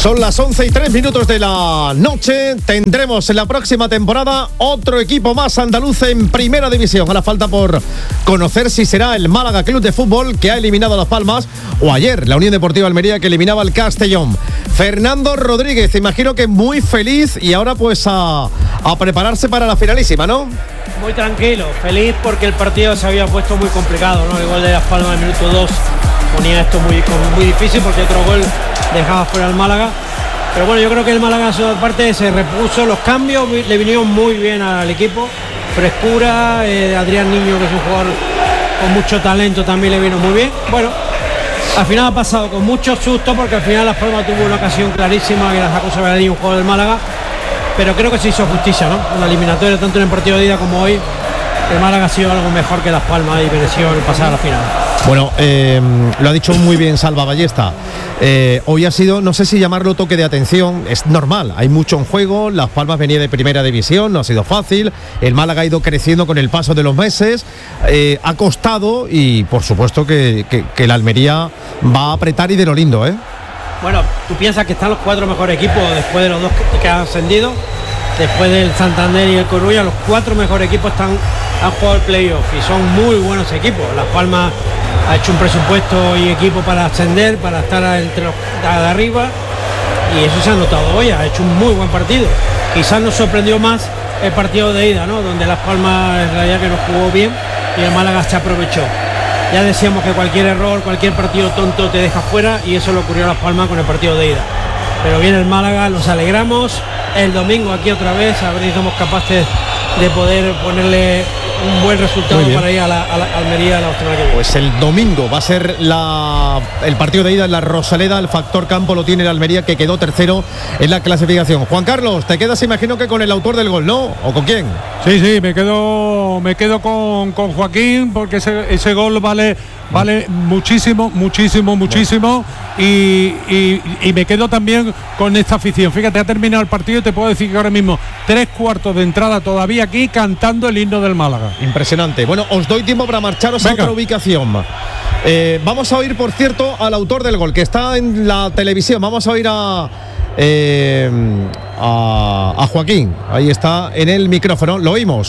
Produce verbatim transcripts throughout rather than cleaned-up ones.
Son las once y tres minutos de la noche. Tendremos en la próxima temporada otro equipo más andaluz en Primera División. Ahora falta por conocer si será el Málaga Club de Fútbol, que ha eliminado a Las Palmas, o ayer la Unión Deportiva Almería, que eliminaba al Castellón. Fernando Rodríguez, imagino que muy feliz y ahora pues a, a prepararse para la finalísima, ¿no? Muy tranquilo, feliz porque el partido se había puesto muy complicado, ¿no? El gol de Las Palmas en el minuto dos ponía esto muy, muy difícil, porque otro gol dejaba fuera al Málaga. Pero bueno, yo creo que el Málaga, a su parte, se repuso. Los cambios le vinieron muy bien al equipo. Frescura, eh, Adrián Niño, que es un jugador con mucho talento, también le vino muy bien. Bueno, al final ha pasado con mucho susto, porque al final Las Palmas tuvo una ocasión clarísima que la sacó sobre la línea un jugador del Málaga. Pero creo que se hizo justicia, ¿no? En la eliminatoria, tanto en el partido de ida como hoy, el Málaga ha sido algo mejor que Las Palmas y mereció el pasar a la final. Bueno, eh, lo ha dicho muy bien Salva Ballesta. Eh, hoy ha sido, no sé si llamarlo toque de atención, es normal, hay mucho en juego. Las Palmas venía de Primera División, no ha sido fácil. El Málaga ha ido creciendo con el paso de los meses, eh, ha costado y por supuesto que, que, que la Almería va a apretar y de lo lindo, ¿eh? Bueno, tú piensas que están los cuatro mejores equipos después de los dos que, que han ascendido, después del Santander y el Coruña. Los cuatro mejores equipos están, han jugado el playoff y son muy buenos equipos. Las Palmas ha hecho un presupuesto y equipo para ascender, para estar entre los de arriba, y eso se ha notado hoy. Ha hecho un muy buen partido. Quizás nos sorprendió más el partido de ida, ¿no? Donde Las Palmas en realidad que nos jugó bien y el Málaga se aprovechó. Ya decíamos que cualquier error, cualquier partido tonto te deja fuera, y eso le ocurrió a Las Palmas con el partido de ida. Pero viene el Málaga, los alegramos. El domingo aquí otra vez, a ver si somos capaces de poder ponerle un buen resultado para ir a la, a la Almería la semana que viene. Pues el domingo va a ser la, el partido de ida en la Rosaleda. El factor campo lo tiene la Almería, que quedó tercero en la clasificación. Juan Carlos, te quedas, imagino que con el autor del gol, ¿no? ¿O con quién? Sí, sí, me quedo, me quedo con, con Joaquín, porque ese, ese gol vale, vale muchísimo, muchísimo, muchísimo. Y, y, y me quedo también con esta afición. Fíjate, ha terminado el partido y te puedo decir que ahora mismo tres cuartos de entrada todavía aquí cantando el himno del Málaga. Impresionante. Bueno, os doy tiempo para marcharos Venga. a otra ubicación. Eh, vamos a oír, por cierto, al autor del gol, que está en la televisión. Vamos a oír a, eh, a, a Joaquín. Ahí está en el micrófono. Lo oímos.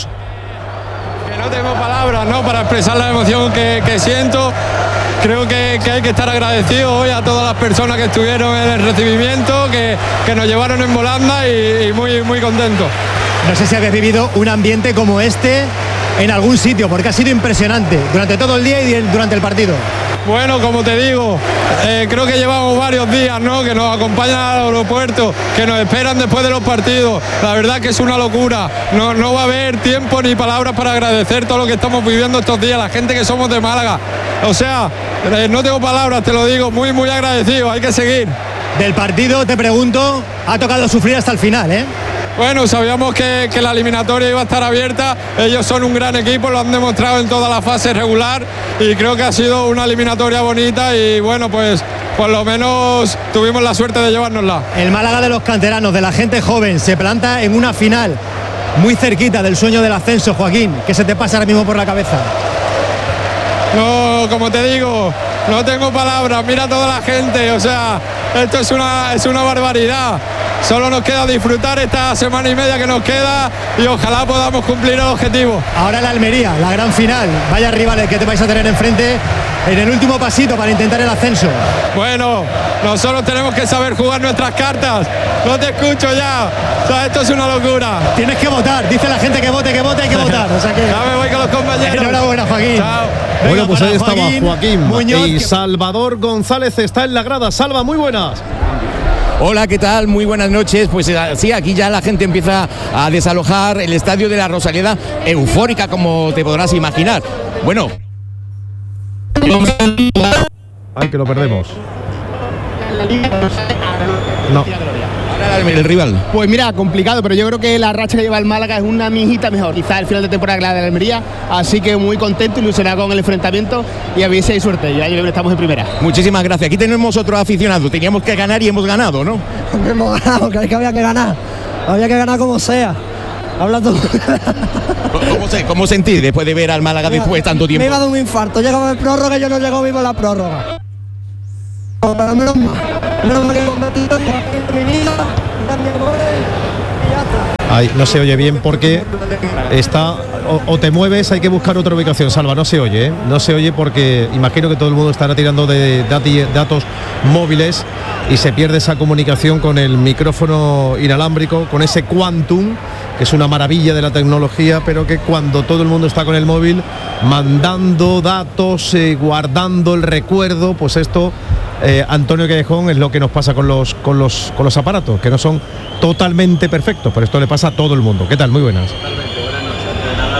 Que no tengo palabras, ¿no?, para expresar la emoción que, que siento. Creo que, que hay que estar agradecidos hoy a todas las personas que estuvieron en el recibimiento, que, que nos llevaron en volanda, y, y muy, muy contentos. No sé si habéis vivido un ambiente como este en algún sitio, porque ha sido impresionante durante todo el día y durante el partido. Bueno, como te digo, eh, creo que llevamos varios días, ¿no?, que nos acompañan al aeropuerto, que nos esperan después de los partidos. La verdad que es una locura. No, no va a haber tiempo ni palabras para agradecer todo lo que estamos viviendo estos días, la gente que somos de Málaga. O sea, eh, no tengo palabras, te lo digo, muy, muy agradecido, hay que seguir. Del partido, te pregunto, ha tocado sufrir hasta el final, ¿eh? Bueno, sabíamos que, que la eliminatoria iba a estar abierta. Ellos son un gran equipo, lo han demostrado en toda la fase regular, y creo que ha sido una eliminatoria bonita, y bueno, pues por lo menos tuvimos la suerte de llevárnosla. El Málaga de los canteranos, de la gente joven, se planta en una final muy cerquita del sueño del ascenso. Joaquín, ¿qué se te pasa ahora mismo por la cabeza? No, como te digo, no tengo palabras. Mira toda la gente, o sea, esto es una, es una barbaridad. Solo nos queda disfrutar esta semana y media que nos queda, y ojalá podamos cumplir el objetivo. Ahora la Almería, la gran final. Vaya rivales que te vais a tener enfrente en el último pasito para intentar el ascenso. Bueno, nosotros tenemos que saber jugar nuestras cartas. No te escucho ya. O sea, esto es una locura. Tienes que votar. Dice la gente que vote, que vote, hay que votar. O sea que... Ya me voy con los compañeros. Enhorabuena, Joaquín. Chao. Venga, bueno, pues ahí estaba Joaquín, Joaquín Muñoz, y que... Salvador González está en la grada. Salva, muy buenas. Hola, ¿qué tal? Muy buenas noches. Pues sí, aquí ya la gente empieza a desalojar el estadio de la Rosaleda, eufórica, como te podrás imaginar. Bueno. Ay, que lo perdemos. No. El rival. Pues mira, complicado, pero yo creo que la racha que lleva el Málaga es una mijita mejor. Quizás el final de temporada que la de la Almería, así que muy contento, ilusionado con el enfrentamiento, y a ver si hay suerte. Ya estamos en primera. Muchísimas gracias. Aquí tenemos otro aficionado. Teníamos que ganar y hemos ganado, ¿no? Hemos ganado, que había que ganar. Había que ganar como sea. Habla tú. ¿Cómo, se, ¿Cómo sentís después de ver al Málaga después de tanto tiempo? Me iba a dar un infarto. Llegaba el prórroga y yo no llego vivo a la prórroga. Para menos más. Menos mal que convertido en femenina, también goles y ya está. Ay, no se oye bien porque está o, o te mueves, hay que buscar otra ubicación. Salva, no se oye, ¿eh? No se oye porque imagino que todo el mundo estará tirando de dati, datos móviles y se pierde esa comunicación con el micrófono inalámbrico, con ese Quantum, que es una maravilla de la tecnología, pero que cuando todo el mundo está con el móvil mandando datos, eh, guardando el recuerdo, pues esto, eh, Antonio Callejón, es lo que nos pasa con los, con los, con los aparatos, que no son totalmente perfectos, pero esto le pasa a todo el mundo. ¿Qué tal? Muy buenas. Totalmente, buenas noches. Antes de nada,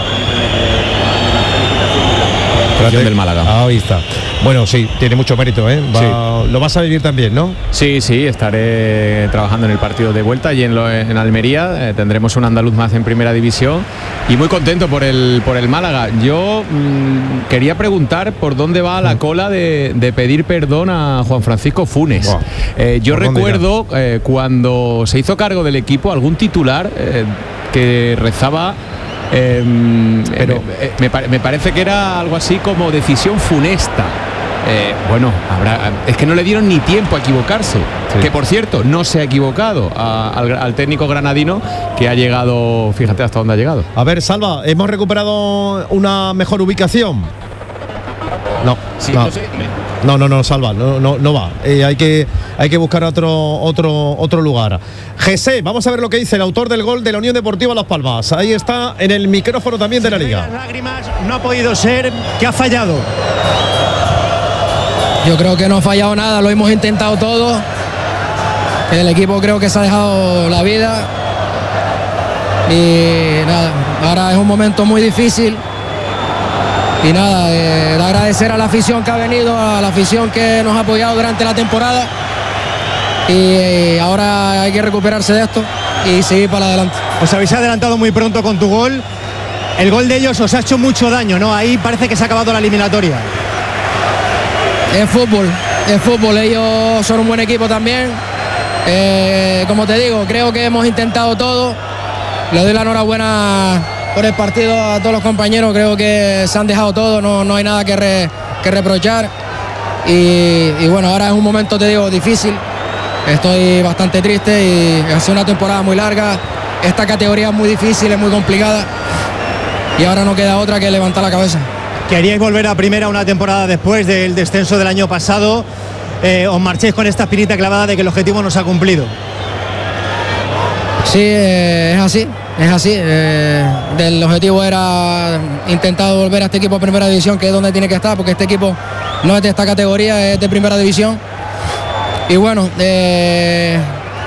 permíteme Del Málaga. Ah, ahí está. Bueno, sí, tiene mucho mérito, ¿eh? Va, sí. Lo vas a vivir también, ¿no? Sí, sí, estaré trabajando en el partido de vuelta y en, lo, en Almería. Eh, tendremos un andaluz más en primera división y muy contento por el, por el Málaga. Yo mmm, quería preguntar por dónde va la cola de, de pedir perdón a Juan Francisco Funes. Wow. Eh, yo recuerdo eh, cuando se hizo cargo del equipo algún titular eh, que rezaba... Eh, pero eh, me, me, me parece que era algo así como decisión funesta. Eh, bueno, habrá, es que no le dieron ni tiempo a equivocarse. Sí. Que por cierto, no se ha equivocado a, al, al técnico granadino, que ha llegado, fíjate hasta dónde ha llegado. A ver, Salva, ¿hemos recuperado una mejor ubicación? No, sí, no. no sé. No, no, no, Salva, no, no, no va. Eh, hay que, hay que buscar otro, otro, otro lugar. José, vamos a ver lo que dice el autor del gol de la Unión Deportiva Las Palmas. Ahí está en el micrófono también de la Liga. Las lágrimas no ha podido ser, que ha fallado. Yo creo que no ha fallado nada, lo hemos intentado todo. El equipo creo que se ha dejado la vida. Y nada, ahora es un momento muy difícil. Y nada, eh, de agradecer a la afición que ha venido, a la afición que nos ha apoyado durante la temporada. Y eh, ahora hay que recuperarse de esto y seguir para adelante. Os habéis adelantado muy pronto con tu gol. El gol de ellos os ha hecho mucho daño, ¿no? Ahí parece que se ha acabado la eliminatoria. Es fútbol, es fútbol. Ellos son un buen equipo también. Eh, como te digo, creo que hemos intentado todo. Le doy la enhorabuena por el partido a todos los compañeros, creo que se han dejado todo, no, no hay nada que, re, que reprochar y, y bueno, ahora es un momento, te digo, difícil, estoy bastante triste y ha sido una temporada muy larga, esta categoría es muy difícil, es muy complicada y ahora no queda otra que levantar la cabeza. Queríais volver a primera una temporada después del descenso del año pasado, eh, os marchéis con esta espinita clavada de que el objetivo no se ha cumplido. Sí, eh, es así, es así. Eh, el objetivo era intentar volver a este equipo a primera división, que es donde tiene que estar, porque este equipo no es de esta categoría, es de primera división. Y bueno, eh,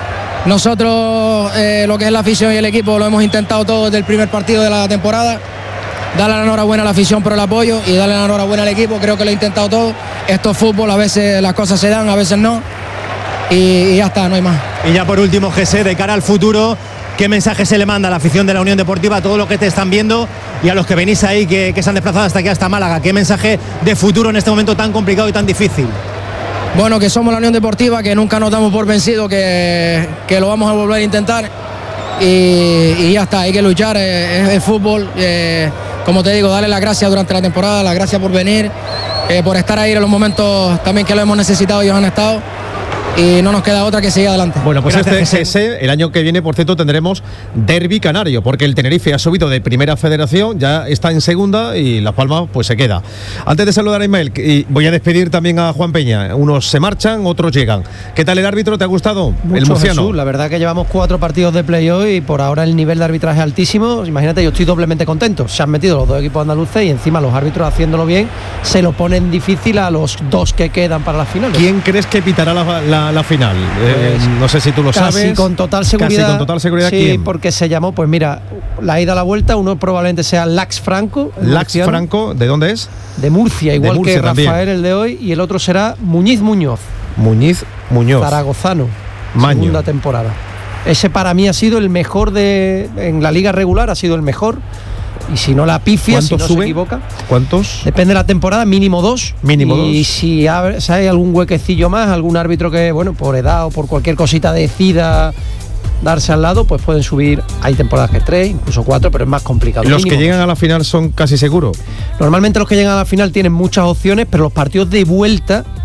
nosotros, eh, lo que es la afición y el equipo, lo hemos intentado todo desde el primer partido de la temporada. Darle la enhorabuena a la afición por el apoyo y darle la enhorabuena al equipo, creo que lo he intentado todo. Esto es fútbol, a veces las cosas se dan, a veces no. Y, y ya está, no hay más. Y ya por último, José, de cara al futuro, ¿qué mensaje se le manda a la afición de la Unión Deportiva, a todos los que te están viendo y a los que venís ahí, que, que se han desplazado hasta aquí, hasta Málaga? ¿Qué mensaje de futuro en este momento tan complicado y tan difícil? Bueno, que somos la Unión Deportiva, que nunca nos damos por vencido, que, que lo vamos a volver a intentar y, y ya está, hay que luchar, es el fútbol. Eh, como te digo, darle las gracias durante la temporada, las gracias por venir, eh, por estar ahí en los momentos también que lo hemos necesitado y ellos han estado. Y no nos queda otra que seguir adelante. Bueno, pues gracias, este G S, el año que viene, por cierto, tendremos derbi canario, porque el Tenerife ha subido de primera federación, ya está en segunda y Las Palmas pues se queda. Antes de saludar a Ismael, y voy a despedir también a Juan Peña. Unos se marchan, otros llegan. ¿Qué tal el árbitro? ¿Te ha gustado? Mucho, el murciano. Jesús, la verdad que llevamos cuatro partidos de playoff y por ahora el nivel de arbitraje es altísimo. Imagínate, yo estoy doblemente contento. Se han metido los dos equipos andaluces y encima los árbitros haciéndolo bien se lo ponen difícil a los dos que quedan para la final. ¿Quién crees que pitará la, la, la final? Eh, no sé si tú lo casi sabes. Con total seguridad. Casi con total seguridad. Sí, ¿quién? porque se llamó, pues mira, la ida a la vuelta, uno probablemente sea Lax Franco. Lax murciano, Franco, ¿de dónde es? De Murcia, igual de Murcia que Rafael, también. El de hoy, y el otro será Muñiz Muñoz. Muñiz Muñoz. Zaragozano. Maño. Segunda temporada. Ese para mí ha sido el mejor de. En la liga regular ha sido el mejor. Y si no la pifia, si no sube? se equivoca. ¿Cuántos? Depende de la temporada, mínimo dos. Mínimo y dos. Y si hay, si hay algún huequecillo más, algún árbitro que, bueno, por edad o por cualquier cosita decida darse al lado, pues pueden subir. Hay temporadas que tres, incluso cuatro, pero es más complicado. ¿Los mínimo que llegan a la final son casi seguros? Normalmente los que llegan a la final tienen muchas opciones, pero los partidos de vuelta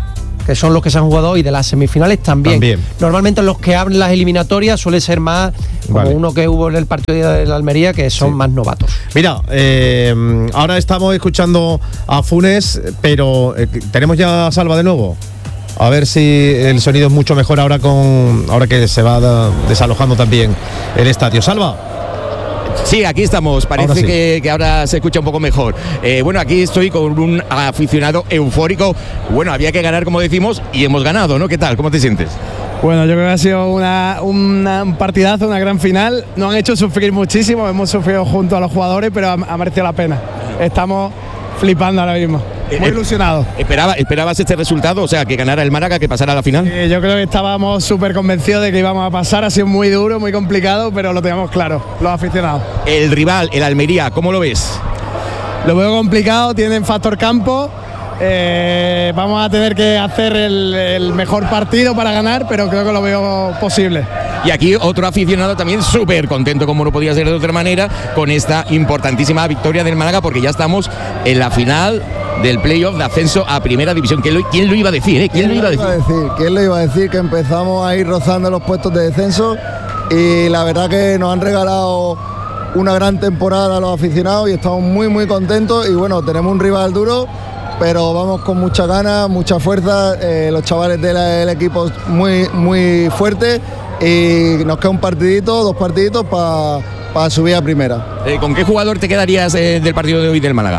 que son los que se han jugado hoy, de las semifinales también. También. Normalmente los que abren las eliminatorias suele ser más como Vale. uno que hubo en el partido de la Almería, que son Sí. más novatos. Mira, eh, ahora estamos escuchando a Funes, pero eh, tenemos ya a Salva de nuevo. A ver si el sonido es mucho mejor ahora con ahora que se va da, desalojando también el estadio. Salva. Sí, aquí estamos. Parece Ahora sí. Que, que ahora se escucha un poco mejor. Eh, bueno, aquí estoy con un aficionado eufórico. Bueno, había que ganar, como decimos, y hemos ganado, ¿no? ¿Qué tal? ¿Cómo te sientes? Bueno, yo creo que ha sido una, una, un partidazo, una gran final. Nos han hecho sufrir muchísimo, hemos sufrido junto a los jugadores, pero ha, ha merecido la pena. Estamos flipando ahora mismo. Muy Eh, ilusionados. ¿Esperaba, ¿Esperabas este resultado? O sea, que ganara el Málaga, que pasara a la final. Eh, yo creo que estábamos súper convencidos de que íbamos a pasar. Ha sido muy duro, muy complicado, pero lo teníamos claro, los aficionados. El rival, el Almería, ¿cómo lo ves? Lo veo complicado, tienen factor campo. Eh, vamos a tener que hacer el, el mejor partido para ganar, pero creo que lo veo posible. Y aquí otro aficionado también súper contento, como no podía ser de otra manera, con esta importantísima victoria del Málaga, porque ya estamos en la final del playoff de ascenso a Primera División. ¿Quién lo, quién lo iba a decir? Eh? ¿Quién lo iba a decir? ¿Quién lo iba a decir? Que empezamos a ir rozando los puestos de descenso y la verdad que nos han regalado una gran temporada a los aficionados y estamos muy muy contentos y bueno, tenemos un rival duro, pero vamos con mucha ganas, mucha fuerza, eh, los chavales del, del equipo muy muy fuertes y nos queda un partidito, dos partiditos para pa subir a Primera. Eh, ¿Con qué jugador te quedarías eh, del partido de hoy del Málaga?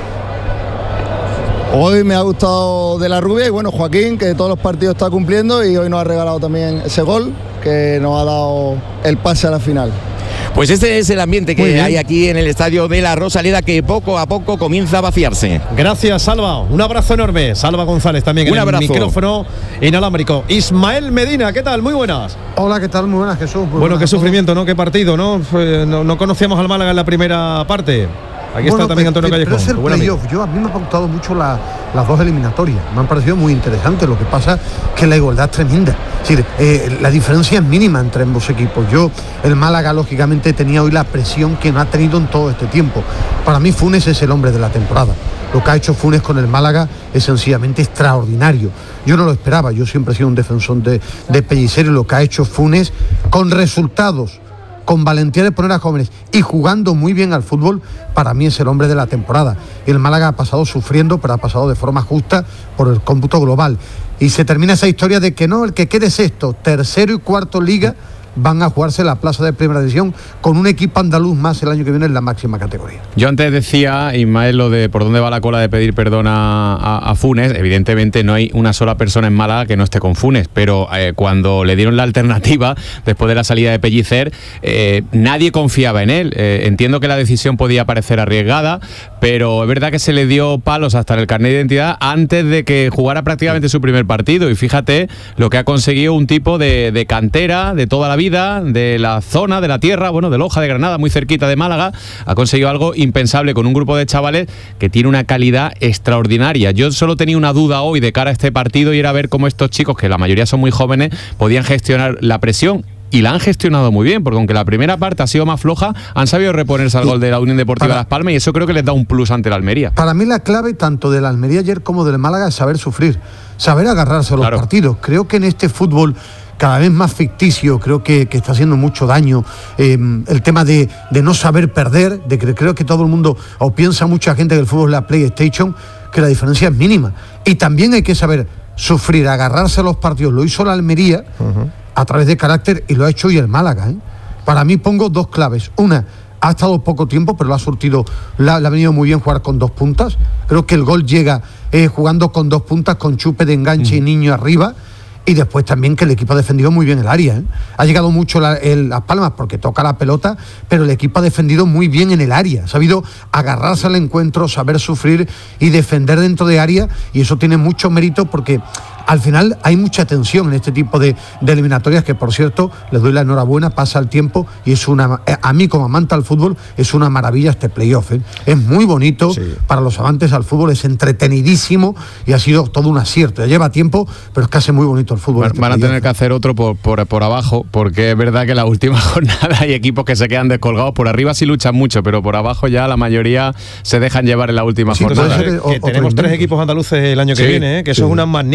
Hoy me ha gustado De la Rubia y bueno, Joaquín, que todos los partidos está cumpliendo y hoy nos ha regalado también ese gol que nos ha dado el pase a la final. Pues este es el ambiente que hay aquí en el estadio de la Rosaleda, que poco a poco comienza a vaciarse. Gracias, Salva. Un abrazo enorme. Salva González también en Un abrazo. el micrófono inalámbrico. Ismael Medina, ¿qué tal? Muy buenas. Hola, ¿qué tal? Muy buenas, Jesús. Muy Bueno, buenas qué a todos. sufrimiento, ¿no? Qué partido, ¿no? Fue- no, no conocíamos al Málaga en la primera parte. Aquí Bueno, está también pero- Antonio pero Callejón. es el tu buen amigo. playoff. Yo, a mí me ha gustado mucho la- las dos eliminatorias. Me han parecido muy interesantes. Lo que pasa es que la igualdad es tremenda. Es decir, eh, la diferencia es mínima entre ambos equipos. Yo, el Málaga, lógicamente, tenía hoy la presión que no ha tenido en todo este tiempo. Para mí, Funes es el hombre de la temporada. Lo que ha hecho Funes con el Málaga es sencillamente extraordinario. Yo no lo esperaba. Yo siempre he sido un defensor de, de Pellicer y lo que ha hecho Funes con resultados, con valentía de poner a jóvenes y jugando muy bien al fútbol, para mí es el hombre de la temporada. El Málaga ha pasado sufriendo, pero ha pasado de forma justa por el cómputo global. Y se termina esa historia de que no, el que quede sexto, tercero y cuarto liga van a jugarse la plaza de Primera División con un equipo andaluz más el año que viene en la máxima categoría. Yo antes decía, Ismael, lo de por dónde va la cola de pedir perdón a, a, a Funes. Evidentemente no hay una sola persona en Málaga que no esté con Funes, pero eh, cuando le dieron la alternativa, después de la salida de Pellicer, eh, nadie confiaba en él. Eh, entiendo que la decisión podía parecer arriesgada, pero es verdad que se le dio palos hasta en el carnet de identidad antes de que jugara prácticamente su primer partido. Y fíjate lo que ha conseguido un tipo de, de cantera, de toda la vida, de la zona, de la tierra, bueno, de Loja, de Granada, muy cerquita de Málaga. Ha conseguido algo impensable con un grupo de chavales que tiene una calidad extraordinaria. Yo solo tenía una duda hoy de cara a este partido y era ver cómo estos chicos, que la mayoría son muy jóvenes, podían gestionar la presión. Y la han gestionado muy bien, porque aunque la primera parte ha sido más floja, han sabido reponerse al gol de la Unión Deportiva Para- Las Palmas y eso creo que les da un plus ante la Almería. Para mí la clave tanto del Almería ayer como del Málaga es saber sufrir, saber agarrarse a los Claro. partidos. Creo que en este fútbol cada vez más ficticio, creo que, que está haciendo mucho daño eh, el tema de, de no saber perder, de que creo que todo el mundo, o piensa mucha gente que el fútbol es la PlayStation, que la diferencia es mínima. Y también hay que saber sufrir, agarrarse a los partidos. Lo hizo la Almería a través de carácter y lo ha hecho hoy el Málaga, ¿eh? Para mí pongo dos claves. Una, ha estado poco tiempo, pero lo ha surtido, le ha, le ha venido muy bien jugar con dos puntas. Creo que el gol llega eh, jugando con dos puntas, con chupe de enganche y Niño arriba. Y después también que el equipo ha defendido muy bien el área, ¿eh? Ha llegado mucho la, el, Las Palmas porque toca la pelota, pero el equipo ha defendido muy bien en el área. Ha sabido agarrarse al encuentro, saber sufrir y defender dentro de área, y eso tiene mucho mérito porque al final hay mucha tensión en este tipo de, de eliminatorias, que por cierto, les doy la enhorabuena, pasa el tiempo y es una, a mí como amante al fútbol, es una maravilla este playoff, ¿eh? Es muy bonito, sí. Para los amantes al fútbol es entretenidísimo y ha sido todo un acierto. Ya lleva tiempo, pero es que hace muy bonito el fútbol. Van, este van a playoff. tener que hacer otro por, por, por abajo, porque es verdad que en la última jornada hay equipos que se quedan descolgados. Por arriba sí luchan mucho, pero por abajo ya la mayoría se dejan llevar en la última Sí, jornada. entonces, que, que tenemos tres equipos andaluces el año que Sí, viene, ¿eh? que sí. eso es una magnífica noticia.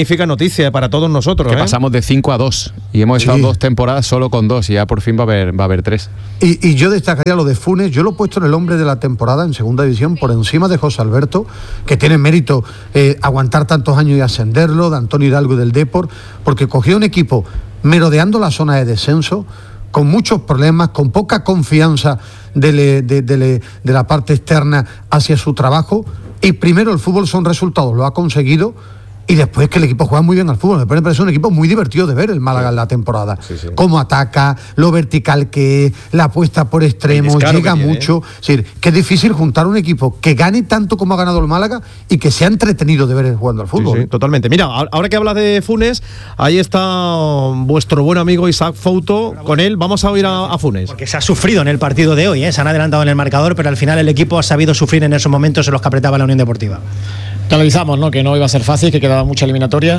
noticia para todos nosotros. Que ¿eh? pasamos de cinco a dos y hemos Sí. estado dos temporadas solo con dos y ya por fin va a haber, va a haber tres. Y, y yo destacaría lo de Funes, yo lo he puesto en el hombre de la temporada en segunda división por encima de José Alberto, que tiene mérito eh, aguantar tantos años y ascenderlo, de Antonio Hidalgo y del Depor, porque cogió un equipo merodeando la zona de descenso, con muchos problemas, con poca confianza de, le, de, de, le, de la parte externa hacia su trabajo, y primero el fútbol son resultados, lo ha conseguido. Y después que el equipo juega muy bien al fútbol. Me parece un equipo muy divertido de ver el Málaga en la temporada. Sí, sí. Cómo ataca, lo vertical que es, la apuesta por extremos, llega tiene, mucho. ¿eh? Es decir, que es difícil juntar un equipo que gane tanto como ha ganado el Málaga y que sea entretenido de ver jugando al fútbol. Sí, sí, totalmente. Mira, ahora que hablas de Funes, ahí está vuestro buen amigo Isaac Fouto. Con él vamos a oír a, a Funes. Porque se ha sufrido en el partido de hoy, ¿eh? Se han adelantado en el marcador, pero al final el equipo ha sabido sufrir en esos momentos en los que apretaba la Unión Deportiva. Ya lo avisamos, ¿no? Que no iba a ser fácil, que quedaba mucha eliminatoria.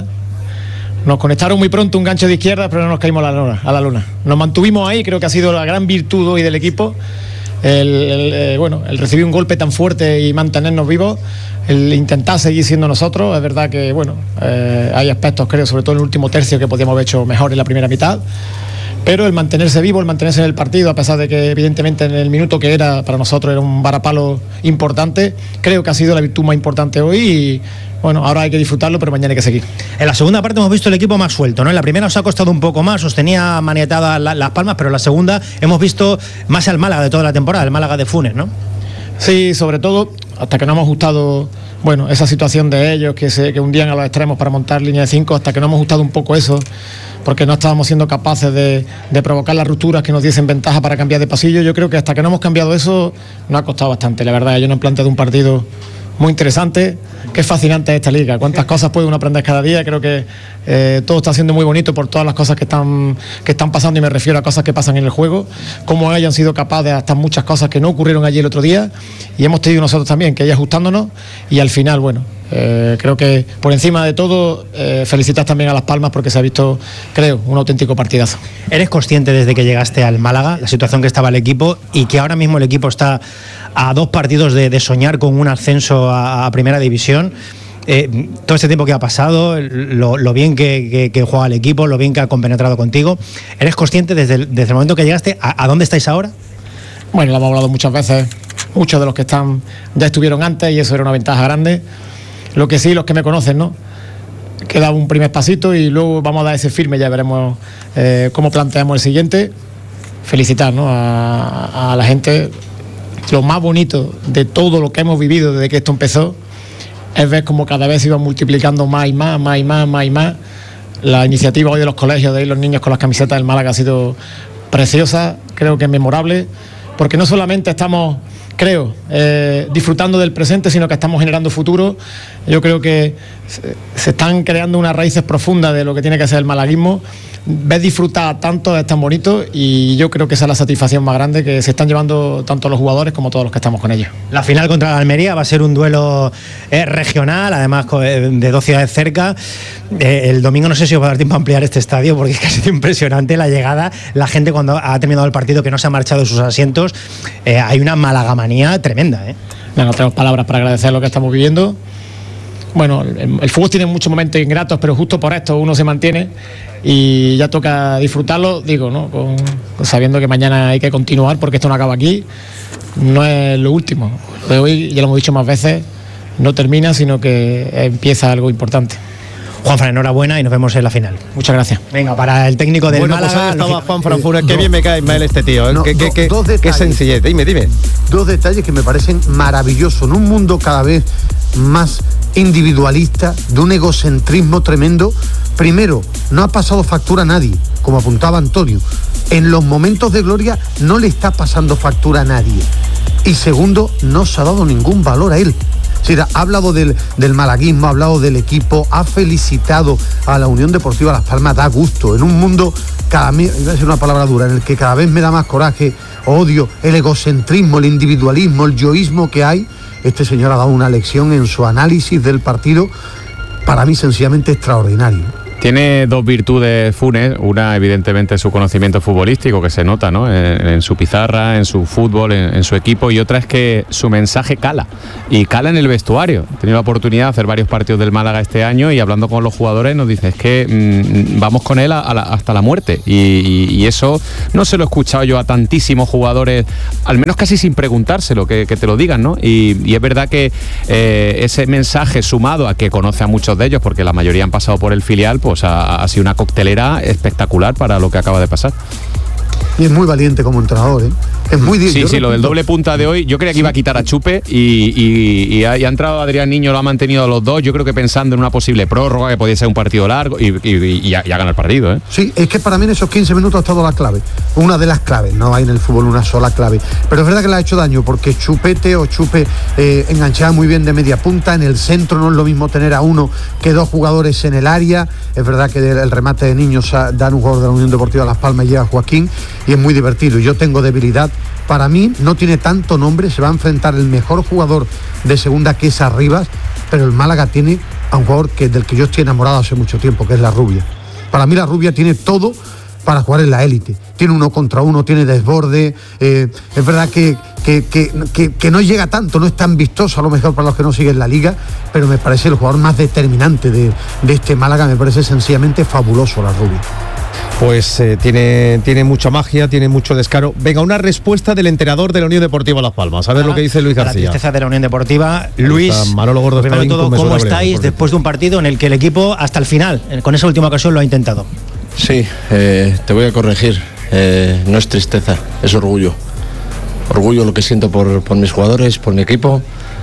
Nos conectaron muy pronto un gancho de izquierda, pero no nos caímos a la luna. A la luna. Nos mantuvimos ahí, creo que ha sido la gran virtud hoy del equipo. El, el, eh, bueno, el recibir un golpe tan fuerte y mantenernos vivos, el intentar seguir siendo nosotros. Es verdad que bueno, eh, hay aspectos, creo, sobre todo en el último tercio, que podíamos haber hecho mejor en la primera mitad. Pero el mantenerse vivo, el mantenerse en el partido, a pesar de que evidentemente en el minuto que era para nosotros era un varapalo importante, creo que ha sido la virtud más importante hoy y bueno, ahora hay que disfrutarlo, pero mañana hay que seguir. En la segunda parte hemos visto el equipo más suelto, ¿no? En la primera os ha costado un poco más, os tenía maniatadas la, las palmas, pero en la segunda hemos visto más al Málaga de toda la temporada, el Málaga de Funes, ¿no? Sí, sobre todo hasta que no hemos ajustado, bueno, esa situación de ellos que se que hundían a los extremos para montar línea de cinco, hasta que no hemos ajustado un poco eso, porque no estábamos siendo capaces de, de provocar las rupturas que nos diesen ventaja para cambiar de pasillo. Yo creo que hasta que no hemos cambiado eso nos ha costado bastante, la verdad. Yo nos he planteado un partido muy interesante, que es fascinante esta liga, cuántas cosas puede uno aprender cada día. Creo que eh, todo está siendo muy bonito por todas las cosas que están, que están pasando, y me refiero a cosas que pasan en el juego, cómo hayan sido capaces de adaptar muchas cosas que no ocurrieron allí el otro día, y hemos tenido nosotros también que ir ajustándonos, y al final, bueno, Eh, creo que por encima de todo eh, felicitar también a Las Palmas, porque se ha visto, creo, un auténtico partidazo. ¿Eres consciente desde que llegaste al Málaga la situación que estaba el equipo y que ahora mismo el equipo está a dos partidos de, de soñar con un ascenso a, a Primera División? Eh, todo este tiempo que ha pasado, lo, lo bien que, que, que juega el equipo, lo bien que ha compenetrado contigo, ¿eres consciente desde el, desde el momento que llegaste a, a dónde estáis ahora? Bueno, lo hemos hablado muchas veces, muchos de los que están ya estuvieron antes y eso era una ventaja grande. Lo que sí, los que me conocen, ¿no? Queda un primer pasito y luego vamos a dar ese firme, ya veremos eh, cómo planteamos el siguiente. Felicitar, ¿no? a, a la gente. Lo más bonito de todo lo que hemos vivido desde que esto empezó es ver cómo cada vez se iban multiplicando más y más, más y más, más y más. La iniciativa hoy de los colegios, de ir los niños con las camisetas del Málaga ha sido preciosa, creo que es memorable, porque no solamente estamos, creo, eh, disfrutando del presente, sino que estamos generando futuro. Yo creo que se, se están creando unas raíces profundas de lo que tiene que ser el malaguismo. Ves disfrutar tanto, es tan bonito, y yo creo que esa es la satisfacción más grande que se están llevando tanto los jugadores como todos los que estamos con ellos. La final contra la Almería va a ser un duelo eh, regional, además de dos ciudades cerca. Eh, el domingo no sé si os va a dar tiempo a ampliar este estadio, porque es que ha sido impresionante la llegada. La gente, cuando ha terminado el partido, que no se ha marchado de sus asientos, eh, hay una malagamanía tremenda, ¿eh? No, no tenemos palabras para agradecer lo que estamos viviendo. Bueno, el, el fútbol tiene muchos momentos ingratos, pero justo por esto uno se mantiene y ya toca disfrutarlo, digo, ¿no? Con, sabiendo que mañana hay que continuar, porque esto no acaba aquí, no es lo último. Lo de hoy, ya lo hemos dicho más veces, no termina, sino que empieza algo importante. Juanfran, enhorabuena y nos vemos en la final. Muchas gracias. Venga, para el técnico del bueno, Málaga... Pues ahí estaba Juanfran Funes, eh, qué do, bien me cae mal este tío, ¿eh? No, qué, do, qué, dos qué sencillez, dime, dime. Dos detalles que me parecen maravillosos, en un mundo cada vez más individualista, de un egocentrismo tremendo. Primero, no ha pasado factura a nadie, como apuntaba Antonio. En los momentos de gloria no le está pasando factura a nadie. Y segundo, no se ha dado ningún valor a él. Sí, ha hablado del, del malaguismo, ha hablado del equipo, ha felicitado a la Unión Deportiva Las Palmas, da gusto. En un mundo, cada iba a decir una palabra dura, en el que cada vez me da más coraje, odio, el egocentrismo, el individualismo, el yoísmo que hay, este señor ha dado una lección en su análisis del partido, para mí sencillamente extraordinario. Tiene dos virtudes Funes, una evidentemente su conocimiento futbolístico que se nota, ¿no? en, en su pizarra, en su fútbol, en, en su equipo, y otra es que su mensaje cala, y cala en el vestuario. He tenido la oportunidad de hacer varios partidos del Málaga este año y hablando con los jugadores nos dice es que mmm, vamos con él a, a la, hasta la muerte, y, y, y eso no se lo he escuchado yo a tantísimos jugadores, al menos casi sin preguntárselo, que, que te lo digan, ¿no? Y, y es verdad que eh, ese mensaje sumado a que conoce a muchos de ellos, porque la mayoría han pasado por el filial, pues ha, ha sido una coctelera espectacular para lo que acaba de pasar. Y es muy valiente como entrenador, ¿eh? Es muy Sí, sí, lo del doble punta de hoy, yo creía que iba a quitar a Chupe y, y, y, ha, y ha entrado Adrián Niño, lo ha mantenido a los dos, yo creo que pensando en una posible prórroga, que podía ser un partido largo, y, y, y, y ha ganado el partido, ¿eh? Sí, es que para mí en esos quince minutos ha estado la clave, una de las claves, no hay en el fútbol una sola clave, pero es verdad que le ha hecho daño, porque Chupete o Chupe eh, enganchaba muy bien de media punta, en el centro no es lo mismo tener a uno que dos jugadores en el área, es verdad que el remate de Niños dan un jugador de la Unión Deportiva Las Palmas y llega Joaquín, y es muy divertido. Yo tengo debilidad, para mí no tiene tanto nombre, se va a enfrentar el mejor jugador de segunda, que es Arribas, pero el Málaga tiene a un jugador que, del que yo estoy enamorado hace mucho tiempo, que es La Rubia. Para mí La Rubia tiene todo para jugar en la élite, tiene uno contra uno, tiene desborde, eh, es verdad que, que, que, que, que no llega tanto, no es tan vistoso a lo mejor para los que no siguen la liga, pero me parece el jugador más determinante de, de este Málaga, me parece sencillamente fabuloso La Rubia. Pues eh, tiene, tiene mucha magia, tiene mucho descaro. Venga, una respuesta del entrenador de la Unión Deportiva Las Palmas. A ver ah, lo que dice Luis García. La tristeza de la Unión Deportiva. Luis, Manolo Gordo, primero de todo, ¿cómo estáis después de un partido en el que el equipo hasta el final, con esa última ocasión, lo ha intentado? Sí, eh, te voy a corregir. Eh, no es tristeza, es orgullo. Orgullo lo que siento por, por mis jugadores, por mi equipo,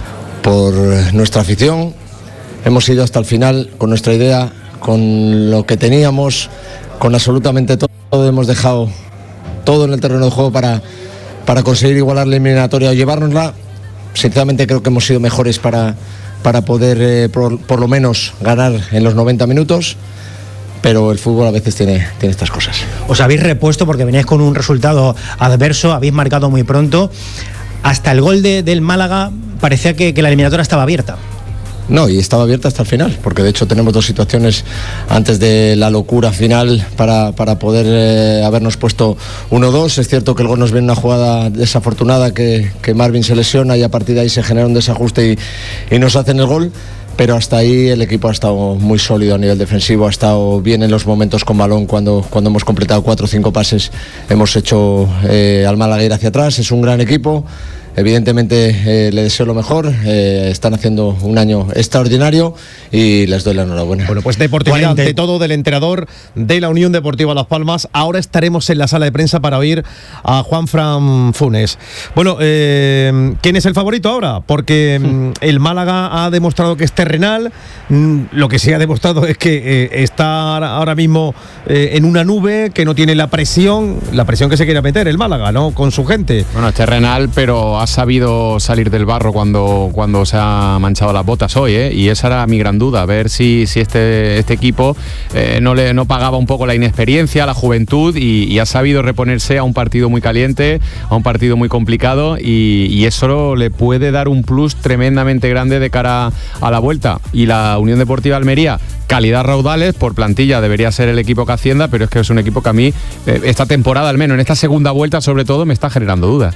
por nuestra afición. Hemos ido hasta el final con nuestra idea, con lo que teníamos, con absolutamente todo. Hemos dejado todo en el terreno de juego para, para conseguir igualar la eliminatoria o llevárnosla. Sinceramente creo que hemos sido mejores para, para poder eh, por, por lo menos ganar en los noventa minutos, pero el fútbol a veces tiene, tiene estas cosas. Os habéis repuesto porque veníais con un resultado adverso, habéis marcado muy pronto. Hasta el gol de, del Málaga parecía que, que la eliminatoria estaba abierta. No, y estaba abierta hasta el final, porque de hecho tenemos dos situaciones antes de la locura final para, para poder eh, habernos puesto uno dos. Es cierto que el gol nos viene una jugada desafortunada que, que Marvin se lesiona y a partir de ahí se genera un desajuste y, y nos hacen el gol, pero hasta ahí el equipo ha estado muy sólido a nivel defensivo, ha estado bien en los momentos con balón, cuando, cuando hemos completado cuatro o cinco pases hemos hecho eh, al Málaga ir hacia atrás. Es un gran equipo. Evidentemente eh, le deseo lo mejor, eh, están haciendo un año extraordinario y les doy la enhorabuena. Bueno, pues deportividad ante todo del entrenador de la Unión Deportiva Las Palmas. Ahora estaremos en la sala de prensa para oír a Juanfran Funes. Bueno, eh, ¿quién es el favorito ahora? Porque mm, el Málaga ha demostrado que es terrenal, mm, lo que sí ha demostrado es que eh, está ahora mismo eh, en una nube, que no tiene la presión, la presión que se quiere meter el Málaga, ¿no? Con su gente. Bueno, es terrenal, pero ha sabido salir del barro cuando, cuando se ha manchado las botas hoy, ¿eh? Y esa era mi gran duda, a ver si, si este, este equipo eh, no, le, no pagaba un poco la inexperiencia, la juventud, y, y ha sabido reponerse a un partido muy caliente, a un partido muy complicado, y, y eso le puede dar un plus tremendamente grande de cara a la vuelta. Y la Unión Deportiva Almería, calidad raudales, por plantilla debería ser el equipo que ascienda, pero es que es un equipo que a mí, eh, esta temporada al menos, en esta segunda vuelta sobre todo, me está generando dudas.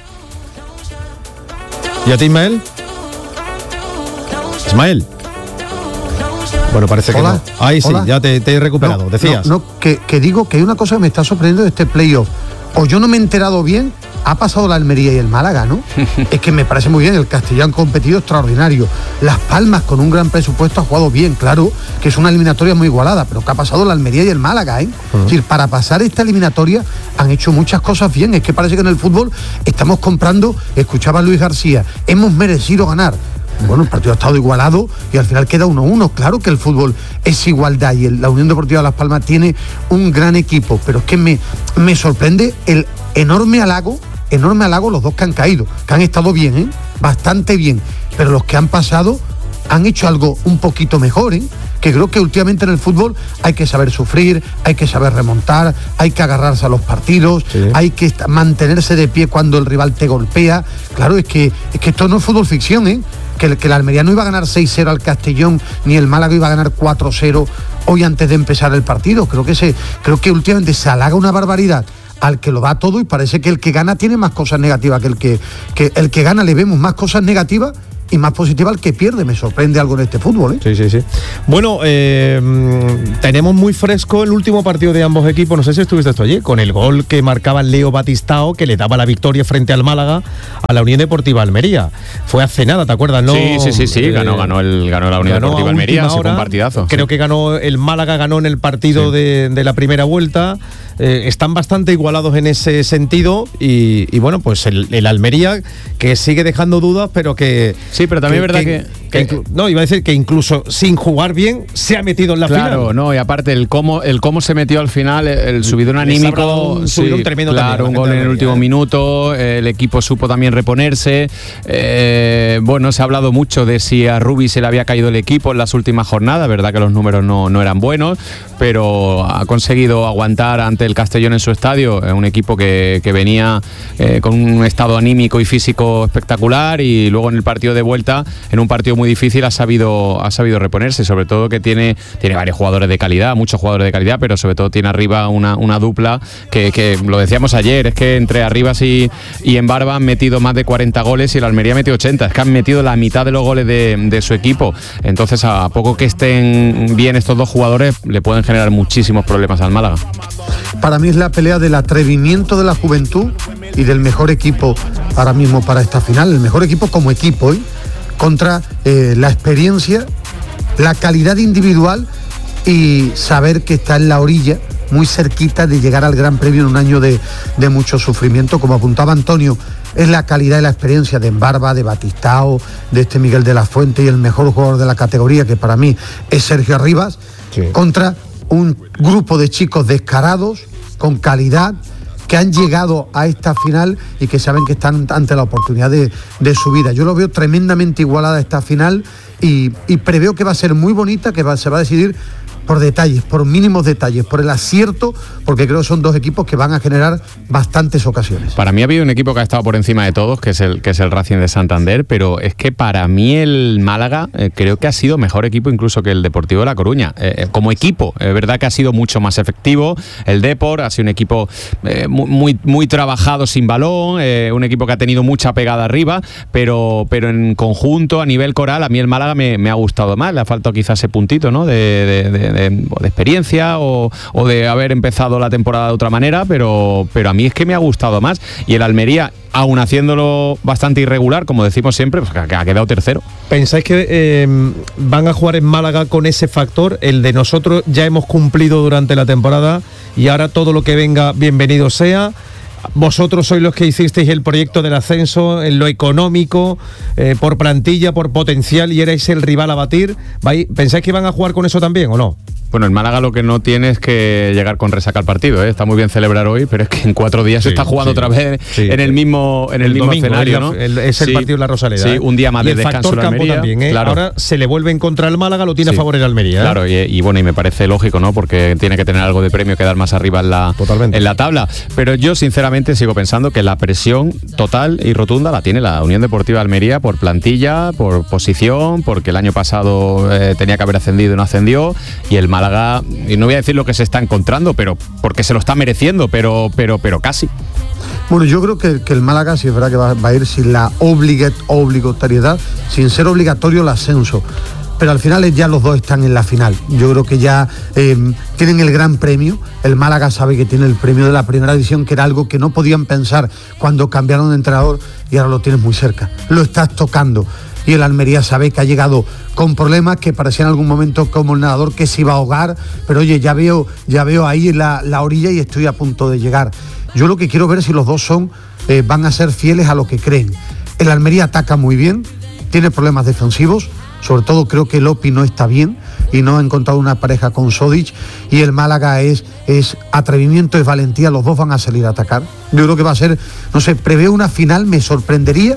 ¿Y a ti, Ismael? Ismael. Bueno, parece que Hola. no. Ahí sí, Hola. ya te, te he recuperado, No, decías. No, no, que, que digo que hay una cosa que me está sorprendiendo de este playoff. O yo no me he enterado bien, ha pasado la Almería y el Málaga, ¿no? Es que me parece muy bien, el Castellón ha competido extraordinario. Las Palmas, con un gran presupuesto, ha jugado bien, claro, que es una eliminatoria muy igualada, pero que ha pasado la Almería y el Málaga, ¿eh? Uh-huh. Es decir, para pasar esta eliminatoria han hecho muchas cosas bien. Es que parece que en el fútbol estamos comprando, escuchaba a Luis García, hemos merecido ganar. Bueno, el partido ha estado igualado y al final queda uno uno. Claro que el fútbol es igualdad y el, la Unión Deportiva Las Palmas tiene un gran equipo, pero es que me, me sorprende el enorme halago, enorme halago los dos que han caído, que han estado bien, ¿eh? Bastante bien, pero los que han pasado han hecho algo un poquito mejor, ¿eh? que creo que últimamente en el fútbol hay que saber sufrir, hay que saber remontar, hay que agarrarse a los partidos, sí. hay que mantenerse de pie cuando el rival te golpea. Claro, es que, es que esto no es fútbol ficción, ¿eh? Que, que el Almería no iba a ganar seis cero al Castellón, ni el Málaga iba a ganar cuatro cero hoy antes de empezar el partido. Creo que, se, creo que últimamente se halaga una barbaridad al que lo da todo y parece que el que gana tiene más cosas negativas que el que, que el que gana le vemos más cosas negativas y más positiva al que pierde. Me sorprende algo en este fútbol, ¿eh? Sí, sí, sí. Bueno, eh, tenemos muy fresco el último partido de ambos equipos. No sé si estuviste esto allí, con el gol que marcaba Leo Batistao, que le daba la victoria frente al Málaga a la Unión Deportiva Almería. Fue hace nada, ¿te acuerdas? ¿No? Sí, sí, sí, sí. Eh, ganó, ganó, el, ganó la Unión ganó Deportiva Almería. Sí, fue un partidazo. Creo sí. que ganó el Málaga, ganó en el partido sí. de, de la primera vuelta. Eh, están bastante igualados en ese sentido y, y bueno, pues el, el Almería que sigue dejando dudas, pero que... Sí, pero también que, es verdad que, que, que, que... No, iba a decir que incluso sin jugar bien se ha metido en la claro, final. Claro, no, y aparte el cómo, el cómo se metió al final, el subidón anímico... Un subidón sí, tremendo claro, también, un gol en el último minuto, el equipo supo también reponerse. Eh, bueno, se ha hablado mucho de si a Rubi se le había caído el equipo en las últimas jornadas, verdad que los números no, no eran buenos, pero ha conseguido aguantar ante el Castellón en su estadio, un equipo que, que venía eh, con un estado anímico y físico espectacular y luego en el partido de vuelta, en un partido muy difícil, ha sabido, ha sabido reponerse, sobre todo que tiene, tiene varios jugadores de calidad, muchos jugadores de calidad, pero sobre todo tiene arriba una, una dupla que, que lo decíamos ayer, es que entre Arribas y, y Embarba han metido más de cuarenta goles y el Almería ha metido ochenta, es que han metido la mitad de los goles de, de su equipo, entonces a poco que estén bien estos dos jugadores le pueden generar muchísimos problemas al Málaga. Para mí es la pelea del atrevimiento de la juventud y del mejor equipo ahora mismo para esta final, el mejor equipo como equipo hoy, contra eh, la experiencia, la calidad individual y saber que está en la orilla, muy cerquita de llegar al Gran Premio en un año de, de mucho sufrimiento. Como apuntaba Antonio, es la calidad y la experiencia de Embarba, de Batistao, de este Miguel de la Fuente y el mejor jugador de la categoría, que para mí es Sergio Arribas, sí. contra un grupo de chicos descarados, con calidad, que han llegado a esta final y que saben que están ante la oportunidad de, de su vida. Yo lo veo tremendamente igualada esta final y, y preveo que va a ser muy bonita, que va, se va a decidir por detalles, por mínimos detalles, por el acierto, porque creo que son dos equipos que van a generar bastantes ocasiones. Para mí ha habido un equipo que ha estado por encima de todos, que es el, que es el Racing de Santander, pero es que para mí el Málaga eh, creo que ha sido mejor equipo incluso que el Deportivo de La Coruña. Eh, como equipo, es verdad que ha sido mucho más efectivo. El Depor ha sido un equipo eh, muy, muy trabajado sin balón, eh, un equipo que ha tenido mucha pegada arriba, pero, pero en conjunto, a nivel coral, a mí el Málaga me, me ha gustado más. Le ha faltado quizás ese puntito, ¿no? de, de, de De, de experiencia o, o de haber empezado la temporada de otra manera, pero, pero a mí es que me ha gustado más. Y el Almería, aún haciéndolo bastante irregular, como decimos siempre, pues ha quedado tercero. ¿Pensáis que eh, van a jugar en Málaga con ese factor, el de nosotros ya hemos cumplido durante la temporada y ahora todo lo que venga bienvenido sea? Vosotros sois los que hicisteis el proyecto del ascenso en lo económico, eh, por plantilla, por potencial, y erais el rival a batir. ¿Pensáis que van a jugar con eso también o no? Bueno, el Málaga lo que no tiene es que llegar con resaca al partido, ¿eh? Está muy bien celebrar hoy, pero es que en cuatro días sí, se está jugando sí, otra vez sí, en el mismo en el, el mismo domingo, escenario, ¿no? El, es el sí, partido de la Rosaleda. Sí, un día más y de descanso el factor campo también, ¿eh? Claro. Ahora se le vuelve en contra el Málaga, lo tiene sí, a favor el Almería, ¿eh? Claro, y, y bueno, y me parece lógico, ¿no? Porque tiene que tener algo de premio, quedar más arriba en la, en la tabla. Pero yo sinceramente sigo pensando que la presión total y rotunda la tiene la Unión Deportiva Almería por plantilla, por posición, porque el año pasado eh, tenía que haber ascendido y no ascendió, y el Málaga, y no voy a decir lo que se está encontrando, pero porque se lo está mereciendo, pero pero pero casi. Bueno, yo creo que, que el Málaga sí es verdad que va, va a ir sin la obligat, obligatoriedad, sin ser obligatorio el ascenso. Pero al final ya los dos están en la final. Yo creo que ya eh, tienen el gran premio. El Málaga sabe que tiene el premio de la primera división, que era algo que no podían pensar cuando cambiaron de entrenador, y ahora lo tienes muy cerca. Lo estás tocando. Y el Almería sabe que ha llegado con problemas que parecía en algún momento como el nadador que se iba a ahogar, pero oye, ya veo, ya veo ahí la, la orilla y estoy a punto de llegar. Yo lo que quiero ver si los dos son, eh, van a ser fieles a lo que creen. El Almería ataca muy bien, tiene problemas defensivos, sobre todo creo que Lopi no está bien y no ha encontrado una pareja con Sodic, y el Málaga es, es atrevimiento, es valentía, los dos van a salir a atacar. Yo creo que va a ser, no sé, preveo una final, me sorprendería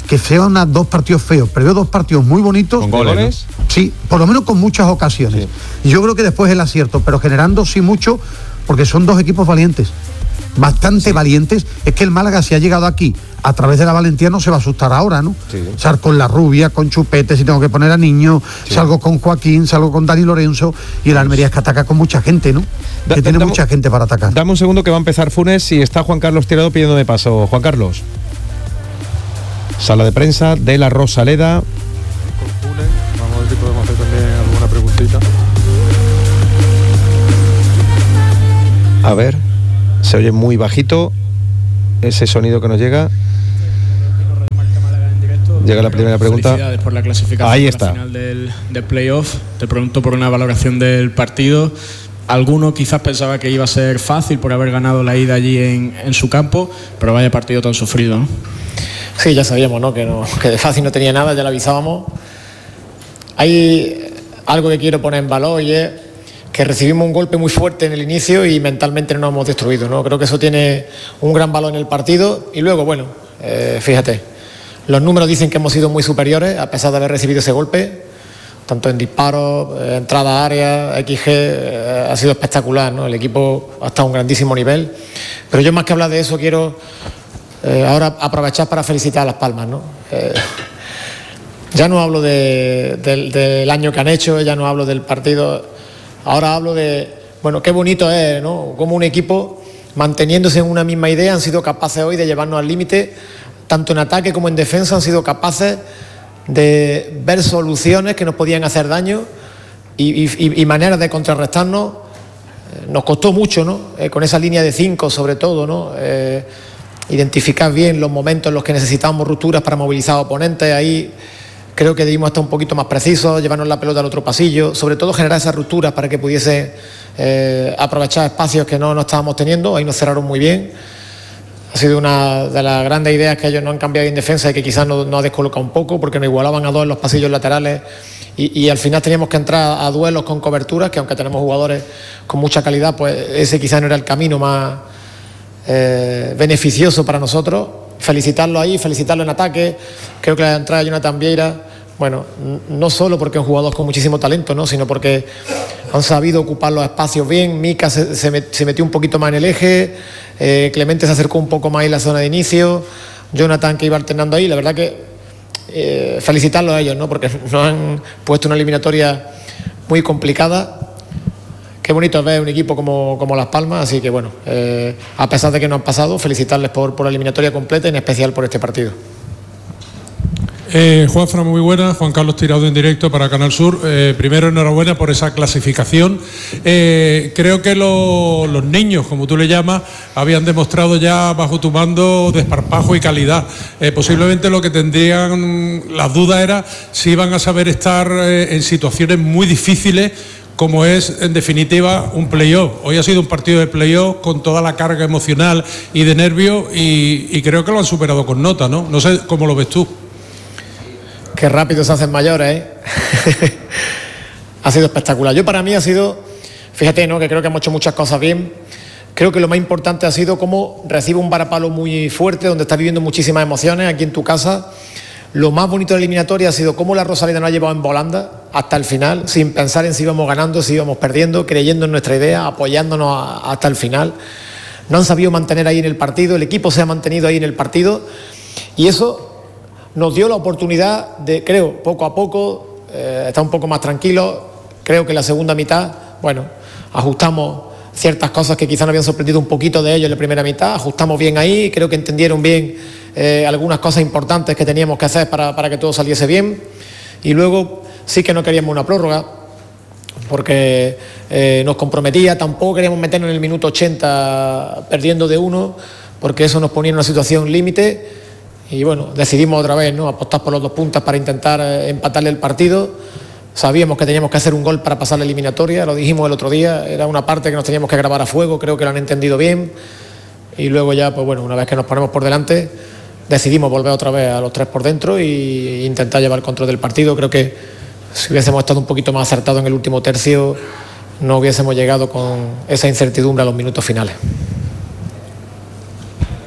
que sean unas dos partidos feos, pero veo dos partidos muy bonitos. ¿Con goles? ¿no? Sí, por lo menos con muchas ocasiones. Sí. Y yo creo que después el acierto, pero generando sí mucho, porque son dos equipos valientes. Bastante sí. valientes. Es que el Málaga, si ha llegado aquí a través de la valentía, no se va a asustar ahora, ¿no? Sí. O sea, con la Rubia, con Chupete, si tengo que poner a Niño, sí. salgo con Joaquín, salgo con Dani Lorenzo, y el Almería es que ataca con mucha gente, ¿no? Da, que tiene dame, mucha gente para atacar. Dame un segundo que va a empezar Funes y está Juan Carlos Tirado pidiéndome paso. Juan Carlos. Sala de prensa de la Rosaleda. Con Funes, vamos a ver si podemos hacer también alguna preguntita. A ver, se oye muy bajito ese sonido que nos llega. Llega la primera pregunta. Felicidades por la clasificación. Ahí a está. La final del, del playoff. Te pregunto por una valoración del partido. Alguno quizás pensaba que iba a ser fácil por haber ganado la ida allí en, en su campo, pero vaya partido tan sufrido, ¿no? Sí, ya sabíamos, ¿no? Que, no, que de fácil no tenía nada, ya lo avisábamos. Hay algo que quiero poner en valor y es que recibimos un golpe muy fuerte en el inicio y mentalmente no nos hemos destruido, ¿no? Creo que eso tiene un gran valor en el partido. Y luego, bueno, eh, fíjate, los números dicen que hemos sido muy superiores a pesar de haber recibido ese golpe, tanto en disparos, eh, entrada a área, equis ge, eh, ha sido espectacular, ¿no? El equipo ha estado a un grandísimo nivel. Pero yo, más que hablar de eso, quiero eh, ahora aprovechar para felicitar a Las Palmas, ¿no? Eh, ya no hablo de, de, del año que han hecho, ya no hablo del partido. Ahora hablo de, bueno, qué bonito es, ¿no? Como un equipo, manteniéndose en una misma idea, han sido capaces hoy de llevarnos al límite, tanto en ataque como en defensa, han sido capaces de ver soluciones que nos podían hacer daño y, y, y maneras de contrarrestarnos. Nos costó mucho, ¿no? Eh, con esa línea de cinco, sobre todo, ¿no? Eh, identificar bien los momentos en los que necesitábamos rupturas para movilizar a oponentes. Ahí creo que debimos estar un poquito más precisos, llevarnos la pelota al otro pasillo, sobre todo generar esas rupturas para que pudiese eh, aprovechar espacios que no, no estábamos teniendo. Ahí nos cerraron muy bien. Ha sido una de las grandes ideas que ellos no han cambiado en defensa y que quizás nos, nos ha descolocado un poco, porque nos igualaban a dos en los pasillos laterales y, y al final teníamos que entrar a duelos con coberturas, que aunque tenemos jugadores con mucha calidad, pues ese quizás no era el camino más eh, beneficioso para nosotros. Felicitarlo ahí, felicitarlo en ataque. Creo que la entrada de Jonathan Vieira, bueno, no solo porque es un jugador con muchísimo talento, ¿no? Sino porque han sabido ocupar los espacios bien. Mika se, se, met, se metió un poquito más en el eje, eh, Clemente se acercó un poco más en la zona de inicio, Jonathan que iba alternando ahí. La verdad que eh, felicitarlos a ellos, ¿no? Porque nos han puesto una eliminatoria muy complicada. Qué bonito es ver un equipo como, como Las Palmas, así que bueno, eh, a pesar de que no han pasado, felicitarles por, por la eliminatoria completa y en especial por este partido. Eh, Juanfran, muy buena. Juan Carlos Tirado en directo para Canal Sur. Eh, primero, enhorabuena por esa clasificación. Eh, creo que lo, los niños, como tú le llamas, habían demostrado ya bajo tu mando desparpajo y calidad. Eh, posiblemente lo que tendrían las dudas era si iban a saber estar eh, en situaciones muy difíciles, como es, en definitiva, un playoff. Hoy ha sido un partido de playoff con toda la carga emocional y de nervios y, y creo que lo han superado con nota, ¿no? No sé cómo lo ves tú. Qué rápido se hacen mayores, ¿eh? Ha sido espectacular. Yo, para mí, ha sido, fíjate, ¿no? Que creo que hemos hecho muchas cosas bien. Creo que lo más importante ha sido cómo recibe un varapalo muy fuerte, donde está viviendo muchísimas emociones aquí en tu casa. Lo más bonito de la eliminatoria ha sido cómo la Rosaleda nos ha llevado en volanda hasta el final, sin pensar en si íbamos ganando, si íbamos perdiendo, creyendo en nuestra idea, apoyándonos a, hasta el final. No han sabido mantener ahí en el partido, el equipo se ha mantenido ahí en el partido y eso nos dio la oportunidad de, creo, poco a poco, eh, estar un poco más tranquilos. Creo que en la segunda mitad, bueno, ajustamos ciertas cosas que quizás nos habían sorprendido un poquito de ellos en la primera mitad, ajustamos bien ahí, creo que entendieron bien eh, algunas cosas importantes que teníamos que hacer para, para que todo saliese bien. Y luego sí que no queríamos una prórroga, porque eh, nos comprometía, tampoco queríamos meternos en el minuto ochenta perdiendo de uno, porque eso nos ponía en una situación límite. Y bueno, decidimos otra vez, ¿no? Apostar por los dos puntas para intentar eh, empatarle el partido. Sabíamos que teníamos que hacer un gol para pasar la eliminatoria, lo dijimos el otro día, era una parte que nos teníamos que grabar a fuego, creo que lo han entendido bien. Y luego ya, pues bueno, una vez que nos ponemos por delante, decidimos volver otra vez a los tres por dentro e intentar llevar el control del partido. Creo que si hubiésemos estado un poquito más acertados en el último tercio, no hubiésemos llegado con esa incertidumbre a los minutos finales.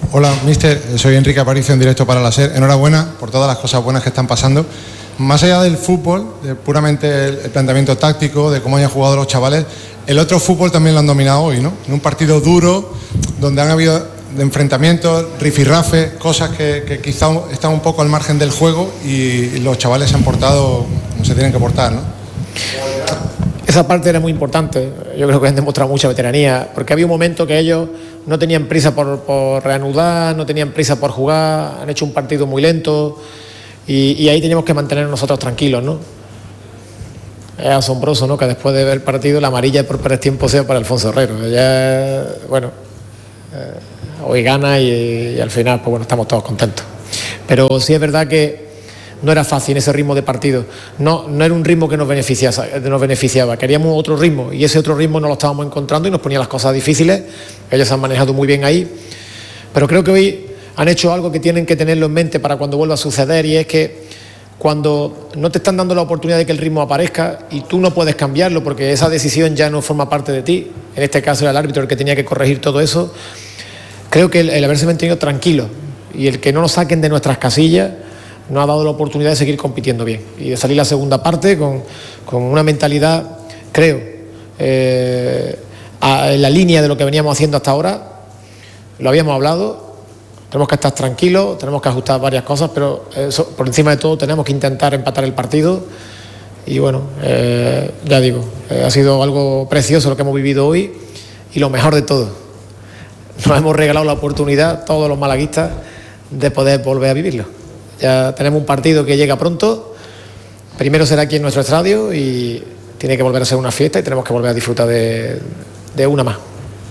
Hola, mister, soy Enrique Aparicio en directo para la SER. Enhorabuena por todas las cosas buenas que están pasando. Más allá del fútbol, de puramente el, el planteamiento táctico, de cómo hayan jugado los chavales, el otro fútbol también lo han dominado hoy, ¿no? En un partido duro, donde han habido de enfrentamientos, rifirrafe, cosas que, que quizá están un poco al margen del juego y, y los chavales se han portado como se tienen que portar, ¿no? Esa parte era muy importante. Yo creo que han demostrado mucha veteranía, porque había un momento que ellos no tenían prisa por, por reanudar, no tenían prisa por jugar, han hecho un partido muy lento y, y ahí teníamos que mantenernos nosotros tranquilos, ¿no? Es asombroso, ¿no?, que después de ver el partido la amarilla por Pérez Tiempo sea para Alfonso Herrero. Ya, bueno, eh, hoy gana y, y al final, pues bueno, estamos todos contentos. Pero sí es verdad que no era fácil ese ritmo de partido. No, no era un ritmo que nos beneficiaba, nos beneficiaba. Queríamos otro ritmo y ese otro ritmo no lo estábamos encontrando y nos ponía las cosas difíciles. Ellos se han manejado muy bien ahí. Pero creo que hoy han hecho algo que tienen que tenerlo en mente para cuando vuelva a suceder, y es que cuando no te están dando la oportunidad de que el ritmo aparezca y tú no puedes cambiarlo porque esa decisión ya no forma parte de ti, en este caso era el árbitro el que tenía que corregir todo eso, creo que el, el haberse mantenido tranquilo y el que no nos saquen de nuestras casillas nos ha dado la oportunidad de seguir compitiendo bien y de salir la segunda parte con, con una mentalidad, creo, eh, a, en la línea de lo que veníamos haciendo hasta ahora. Lo habíamos hablado. Tenemos que estar tranquilos, tenemos que ajustar varias cosas, pero eso, por encima de todo tenemos que intentar empatar el partido y bueno, eh, ya digo, eh, ha sido algo precioso lo que hemos vivido hoy y lo mejor de todo, nos hemos regalado la oportunidad, todos los malaguistas, de poder volver a vivirlo. Ya tenemos un partido que llega pronto, primero será aquí en nuestro estadio y tiene que volver a ser una fiesta y tenemos que volver a disfrutar de, de una más.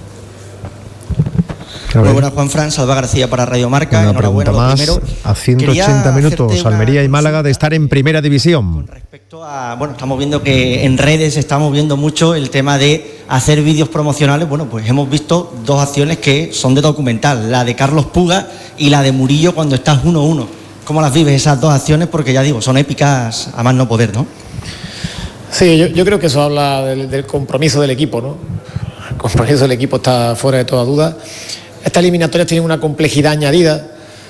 Muy buenas, Juan Fran, Salva García para Radio Marca. Una pregunta más, a ciento ochenta minutos, Almería y Málaga de estar en primera división. Respecto a, bueno, estamos viendo que en redes estamos viendo mucho el tema de hacer vídeos promocionales. Bueno, pues hemos visto dos acciones que son de documental, la de Carlos Puga y la de Murillo cuando estás uno uno. ¿Cómo las vives esas dos acciones? Porque ya digo, son épicas a más no poder, ¿no? Sí, yo, yo creo que eso habla del, del compromiso del equipo, ¿no? El compromiso del equipo está fuera de toda duda. Estas eliminatorias tienen una complejidad añadida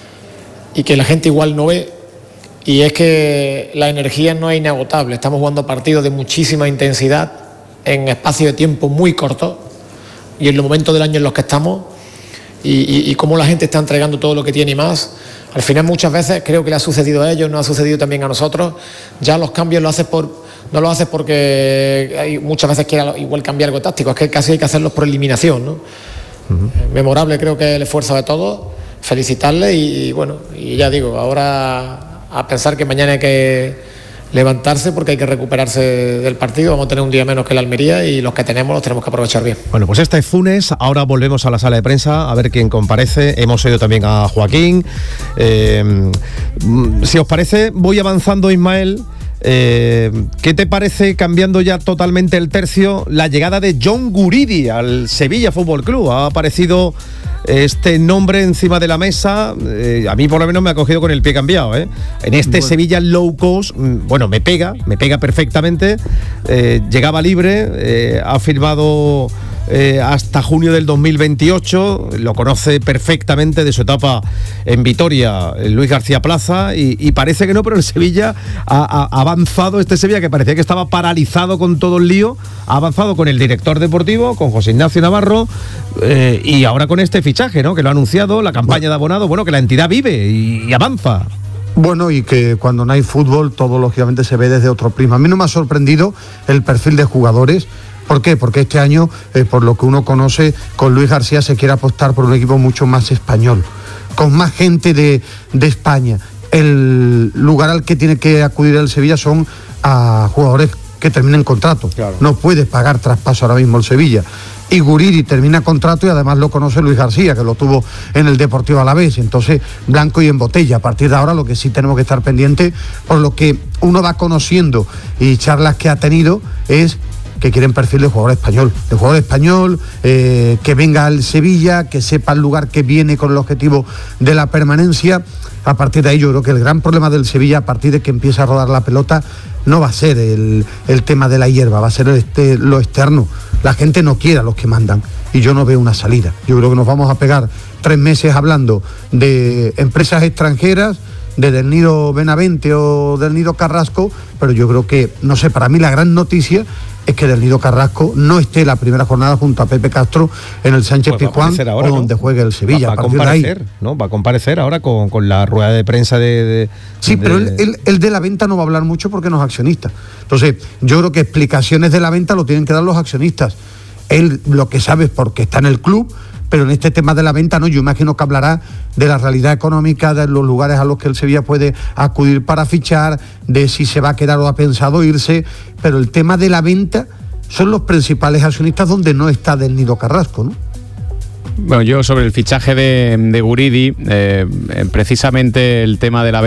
y que la gente igual no ve, y es que la energía no es inagotable. Estamos jugando partidos de muchísima intensidad en espacio de tiempo muy corto y en los momentos del año en los que estamos y, y, y cómo la gente está entregando todo lo que tiene y más. Al final muchas veces creo que le ha sucedido a ellos, nos ha sucedido también a nosotros. Ya los cambios lo haces por, no lo haces porque hay muchas veces quieras igual cambiar algo táctico, es que casi hay que hacerlos por eliminación, ¿no? Uh-huh. Memorable creo que el esfuerzo de todos, felicitarle y, y bueno, y ya digo, ahora a pensar que mañana hay que levantarse porque hay que recuperarse del partido. Vamos a tener un día menos que la Almería y los que tenemos los tenemos que aprovechar bien. Bueno, pues este es Funes. Ahora volvemos a la sala de prensa a ver quién comparece. Hemos oído también a Joaquín. Eh, si os parece, voy avanzando, Ismael. Eh, ¿Qué te parece, cambiando ya totalmente el tercio, la llegada de John Guridi al Sevilla Fútbol Club? Ha aparecido este nombre encima de la mesa. Eh, a mí por lo menos me ha cogido con el pie cambiado, ¿eh? En este bueno. Sevilla low cost, bueno, me pega, me pega perfectamente. Eh, llegaba libre, eh, ha firmado eh, hasta junio del dos mil veintiocho, lo conoce perfectamente de su etapa en Vitoria, Luis García Plaza, y, y parece que no, pero el Sevilla ha, ha avanzado, este Sevilla que parecía que estaba paralizado con todo el lío, ha avanzado con el director deportivo, con José Ignacio Navarro, eh, y ahora con este fichaje, ¿no?, que lo ha anunciado, la campaña bueno. de abonado, bueno, que la entidad vive y, y avanza. Bueno, y que cuando no hay fútbol todo lógicamente se ve desde otro prisma. A mí no me ha sorprendido el perfil de jugadores. ¿Por qué? Porque este año, eh, por lo que uno conoce, con Luis García se quiere apostar por un equipo mucho más español, con más gente de, de España. El lugar al que tiene que acudir el Sevilla son a jugadores que terminen contrato. Claro. No puede pagar traspaso ahora mismo el Sevilla. Y Guridi termina contrato y además lo conoce Luis García, que lo tuvo en el Deportivo Alavés. Entonces, blanco y en botella. A partir de ahora lo que sí tenemos que estar pendientes, por lo que uno va conociendo y charlas que ha tenido, es que quieren perfil de jugador español, de jugador español, eh, que venga al Sevilla, que sepa el lugar que viene con el objetivo de la permanencia. A partir de ahí yo creo que el gran problema del Sevilla, a partir de que empiece a rodar la pelota, no va a ser el, el tema de la hierba, va a ser este, lo externo. La gente no quiere a los que mandan y yo no veo una salida. Yo creo que nos vamos a pegar tres meses hablando de empresas extranjeras, de Del Nido Benavente o Del Nido Carrasco, pero yo creo que, no sé, para mí la gran noticia es que Del Nido Carrasco no esté la primera jornada junto a Pepe Castro en el Sánchez Pues Pizjuán ahora, o donde ¿no? juegue el Sevilla. Va, va a comparecer, ¿no? Va a comparecer ahora con, con la rueda de prensa de... de sí, de... pero él, él, él de la venta no va a hablar mucho porque no es accionista. Entonces, yo creo que explicaciones de la venta lo tienen que dar los accionistas. Él lo que sabe es porque está en el club, pero en este tema de la venta no, yo imagino que hablará de la realidad económica, de los lugares a los que el Sevilla puede acudir para fichar, de si se va a quedar o ha pensado irse, pero el tema de la venta son los principales accionistas donde no está Del Nido Carrasco, ¿no? Bueno, yo sobre el fichaje de, de Guridi, eh, precisamente el tema de la